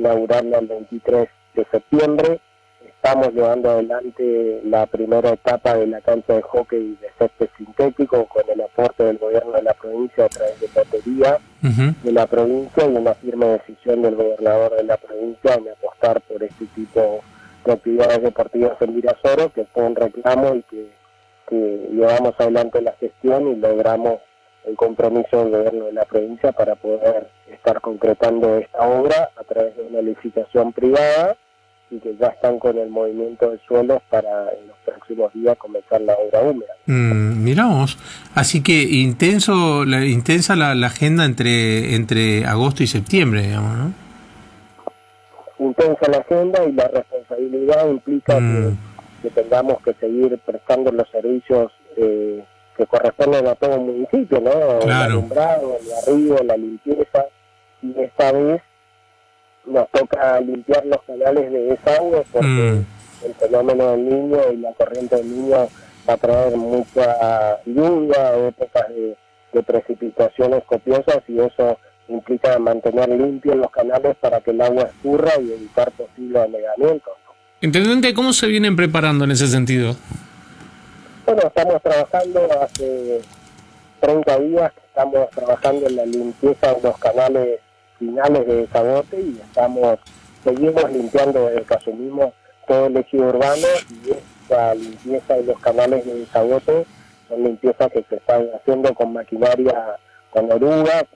inaugurarla el 23 de septiembre. Estamos llevando adelante la primera etapa de la cancha de hockey de césped sintético con el aporte del gobierno de la provincia a través de lotería de la provincia y una firme decisión del gobernador de la provincia en apostar por este tipo de actividades deportivas en Virasoro, que fue un reclamo y que llevamos adelante la gestión y logramos el compromiso del gobierno de la provincia para poder estar concretando esta obra a través de una licitación privada y que ya están con el movimiento de suelos para en los próximos días comenzar la obra húmeda. Miramos, así que intensa la agenda entre agosto y septiembre, digamos, ¿no? Intensa la agenda y la responsabilidad implica que tengamos que seguir prestando los servicios que corresponden a todo el municipio, ¿no? Claro. El alumbrado, el barrido, la limpieza, y esta vez nos toca limpiar los canales de desagüe porque el fenómeno del Niño y la corriente del Niño va a traer mucha lluvia, épocas de precipitaciones copiosas, y eso implica mantener limpios los canales para que el agua escurra y evitar posibles anegamientos. Intendente, ¿cómo se vienen preparando en ese sentido? Bueno, estamos trabajando hace 30 días, estamos trabajando en la limpieza de los canales finales de desagote y seguimos limpiando desde que asumimos todo el ejido urbano, y esta limpieza de los canales de desagote son limpiezas que se están haciendo con maquinaria con orugas,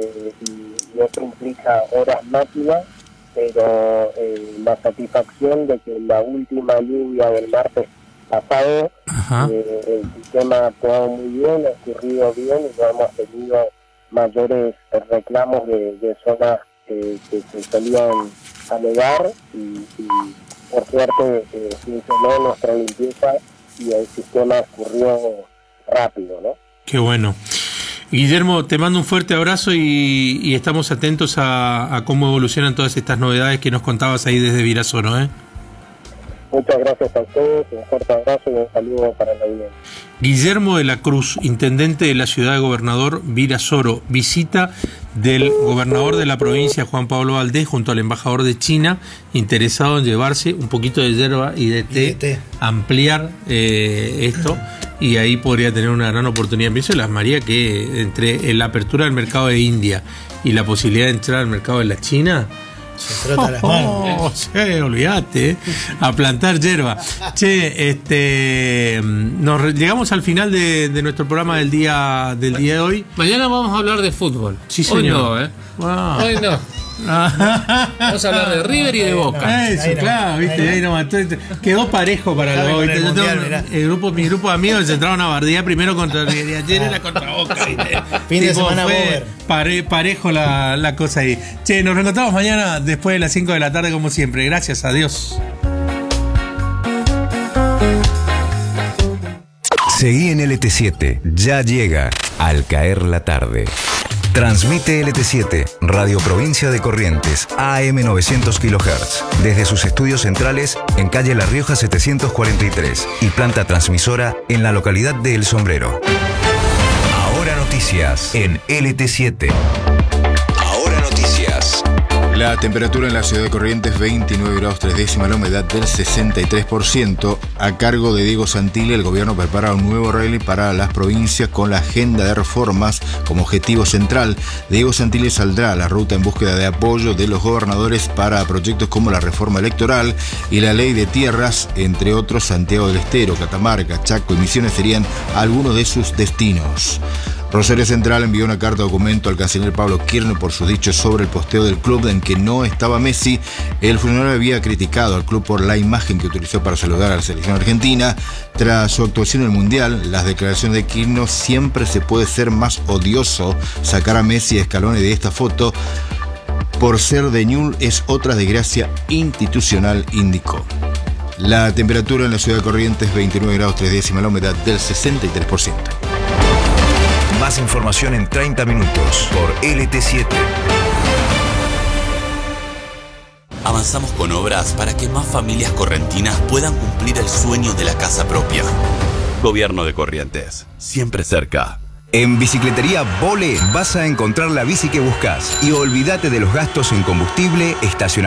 y eso implica horas máquinas, pero la satisfacción de que la última lluvia del martes pasado el sistema ha actuado muy bien, ha ocurrido bien y no hemos tenido mayores reclamos de zonas que se solían alegar, y por suerte funcionó nuestra limpieza y el sistema ocurrió rápido, ¿no? Qué bueno. Guillermo, te mando un fuerte abrazo y estamos atentos a cómo evolucionan todas estas novedades que nos contabas ahí desde Virasoro, ¿eh? Muchas gracias a ustedes, un fuerte abrazo y un saludo para la audiencia. Guillermo de la Cruz, intendente de la ciudad de Gobernador Virasoro, visita del gobernador de la provincia, Juan Pablo Valdés, junto al embajador de China, interesado en llevarse un poquito de yerba y de té. Ampliar esto, y ahí podría tener una gran oportunidad. Pienso, las María, que entre la apertura del mercado de India y la posibilidad de entrar al mercado de la China, se frota las manos. Sí, olvídate, a plantar hierba. Che, llegamos al final de nuestro programa del día de hoy. Mañana vamos a hablar de fútbol. Sí, señor. Hoy no, Hoy no. Vamos a hablar de River y de Boca. Eso, claro, viste, ahí nomás. Quedó parejo para los mi grupo de amigos se entraron a bardear primero contra River y ayer era contra Boca, ¿viste? Fin de semana parejo la cosa ahí. Che, nos reencontramos mañana después de las 5 de la tarde como siempre. Gracias, adiós. Seguí en LT7, ya llega Al Caer la Tarde. Transmite LT7, Radio Provincia de Corrientes, AM 900 kHz, desde sus estudios centrales en calle La Rioja 743 y planta transmisora en la localidad de El Sombrero. Ahora noticias en LT7. Ahora noticias. La temperatura en la ciudad de Corrientes 29 grados 3 décimas, la humedad del 63%. A cargo de Diego Santilli, el gobierno prepara un nuevo rally para las provincias con la agenda de reformas como objetivo central. Diego Santilli saldrá a la ruta en búsqueda de apoyo de los gobernadores para proyectos como la reforma electoral y la ley de tierras, entre otros. Santiago del Estero, Catamarca, Chaco y Misiones serían algunos de sus destinos. Rosario Central envió una carta documento al canciller Pablo Kirchner por sus dichos sobre el posteo del club en que no estaba Messi. El funcionario había criticado al club por la imagen que utilizó para saludar a la selección argentina. Tras su actuación en el Mundial, las declaraciones de Kirchner: siempre se puede ser más odioso. Sacar a Messi y a Scaloni de esta foto por ser de Ñul es otra desgracia institucional, indicó. La temperatura en la ciudad de Corrientes 29 grados 3 décimas, la humedad del 63%. Más información en 30 minutos por LT7. Avanzamos con obras para que más familias correntinas puedan cumplir el sueño de la casa propia. Gobierno de Corrientes, siempre cerca. En Bicicletería Vole vas a encontrar la bici que buscas y olvídate de los gastos en combustible, estacionamiento